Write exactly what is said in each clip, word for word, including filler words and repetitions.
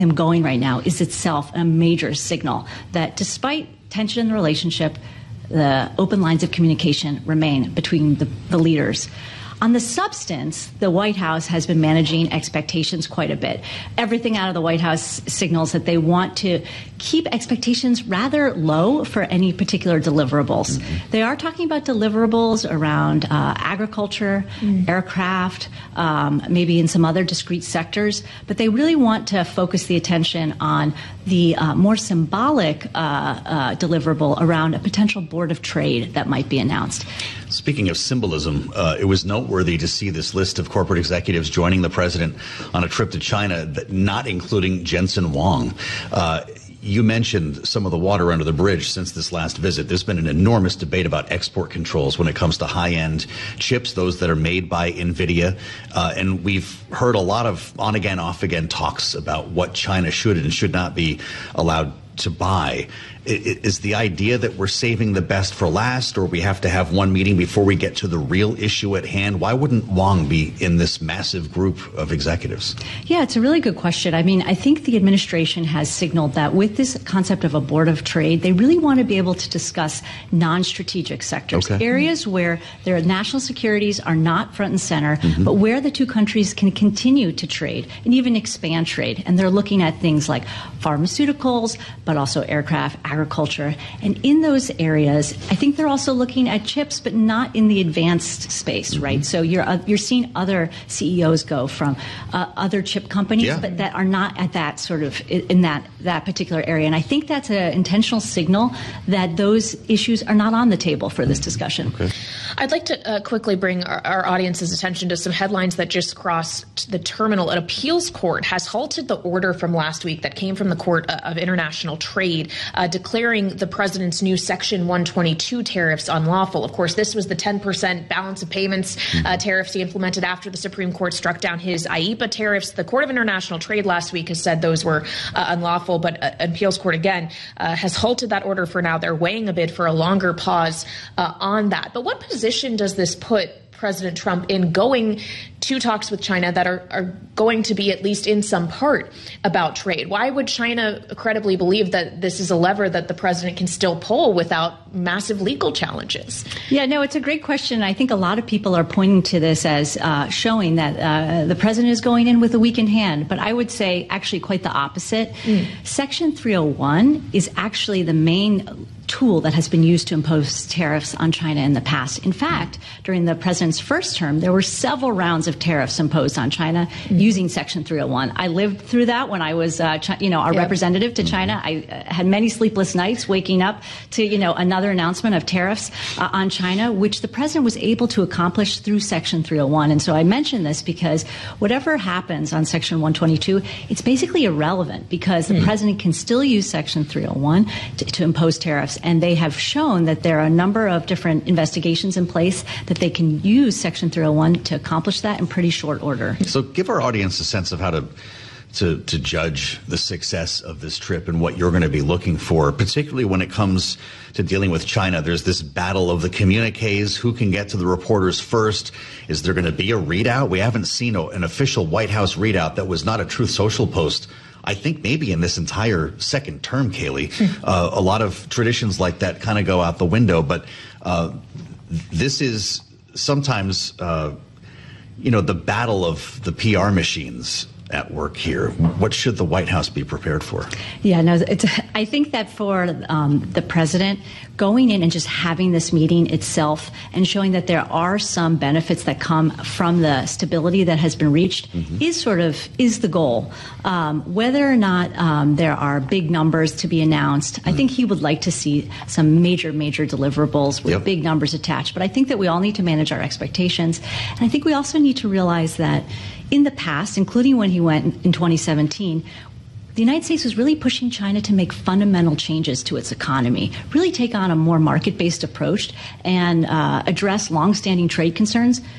him going right now is itself a major signal that despite tension in the relationship, the open lines of communication remain between the, the leaders. On the substance, the White House has been managing expectations quite a bit. Everything out of the White House signals that they want to keep expectations rather low for any particular deliverables. Mm-hmm. They are talking about deliverables around uh, agriculture, mm-hmm. aircraft, um, maybe in some other discrete sectors, but they really want to focus the attention on the uh, more symbolic uh, uh, deliverable around a potential board of trade that might be announced. Speaking of symbolism, uh, it was noteworthy to see this list of corporate executives joining the president on a trip to China, that not including Jensen Huang. Uh, you mentioned some of the water under the bridge since this last visit. There's been an enormous debate about export controls when it comes to high-end chips, those that are made by NVIDIA. Uh, and we've heard a lot of on-again, off-again talks about what China should and should not be allowed to buy. Is the idea that we're saving the best for last, or we have to have one meeting before we get to the real issue at hand? Why wouldn't Wang be in this massive group of executives? Yeah, it's a really good question. I mean, I think the administration has signaled that with this concept of a board of trade, they really want to be able to discuss non-strategic sectors, okay. areas where their national securities are not front and center, mm-hmm. but where the two countries can continue to trade and even expand trade. And they're looking at things like pharmaceuticals, but also aircraft, agriculture. And in those areas, I think they're also looking at chips, but not in the advanced space, mm-hmm. right? So you're uh, you're seeing other C E Os go from uh, other chip companies, yeah. but that are not at that sort of in that that particular area. And I think that's an intentional signal that those issues are not on the table for this discussion. Okay. I'd like to uh, quickly bring our, our audience's attention to some headlines that just crossed the terminal. An appeals court has halted the order from last week that came from the Court of International Trade, uh, declaring the president's new Section one twenty-two tariffs unlawful. Of course, this was the ten percent balance of payments uh, tariffs he implemented after the Supreme Court struck down his I E P A tariffs. The Court of International Trade last week has said those were uh, unlawful, but uh, an appeals court, again, uh, has halted that order for now. They're weighing a bid for a longer pause uh, on that. But what position does this put President Trump in going to talks with China that are, are going to be at least in some part about trade? Why would China credibly believe that this is a lever that the president can still pull without massive legal challenges? Yeah, no, it's a great question. I think a lot of people are pointing to this as uh, showing that uh, the president is going in with a weakened hand. But I would say actually quite the opposite. Mm. Section three oh one is actually the main tool that has been used to impose tariffs on China in the past. In fact, during the president's first term, there were several rounds of tariffs imposed on China mm-hmm. using Section three oh one. I lived through that when I was, uh, Chi- you know, our yep. representative to China. I uh, had many sleepless nights waking up to, you know, another announcement of tariffs uh, on China, which the president was able to accomplish through Section three oh one. And so I mention this because whatever happens on Section one twenty-two, it's basically irrelevant because the mm-hmm. president can still use Section three oh one to, to impose tariffs. And they have shown that there are a number of different investigations in place that they can use Section three oh one to accomplish that in pretty short order. So give our audience a sense of how to to, to judge the success of this trip and what you're going to be looking for, particularly when it comes to dealing with China. There's this battle of the communiques. Who can get to the reporters first? Is there going to be a readout? We haven't seen a, an official White House readout that was not a Truth Social post, I think maybe in this entire second term, Kayleigh. uh, a lot of traditions like that kind of go out the window. But uh, this is sometimes, uh, you know, the battle of the P R machines at work here. What should the White House be prepared for? Yeah, no, it's, I think that for um, the president, going in and just having this meeting itself and showing that there are some benefits that come from the stability that has been reached mm-hmm. is sort of is the goal. Um, whether or not um, there are big numbers to be announced, mm-hmm. I think he would like to see some major, major deliverables with yep. big numbers attached. But I think that we all need to manage our expectations. And I think we also need to realize that in the past, including when he went in twenty seventeen, the United States was really pushing China to make fundamental changes to its economy, really take on a more market-based approach and uh, address longstanding trade concerns. We're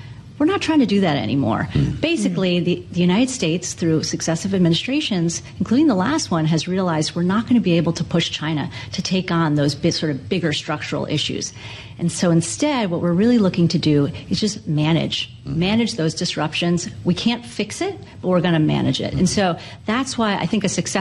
We're not trying to do that anymore. Mm. Basically, the, the United States, through successive administrations, including the last one, has realized we're not going to be able to push China to take on those big, sort of bigger structural issues. And so instead, what we're really looking to do is just manage, mm. manage those disruptions. We can't fix it, but we're going to manage it. Mm. And so that's why I think a success